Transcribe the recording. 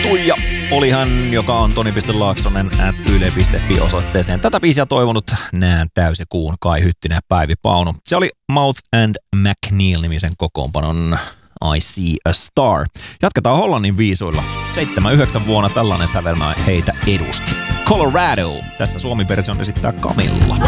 Tuija oli hän, joka on toni.laaksonen@yle.fi osoitteeseen. Tätä biisiä toivonut Nään täysikuun Kai Hyttinen ja Päivi Pauno. Se oli Mouth and McNeil-nimisen kokoonpanon I See a Star. Jatketaan Hollannin viisuilla. 7-9 vuonna tällainen sävelmä heitä edusti. Colorado. Tässä Suomi-version esittää Camilla.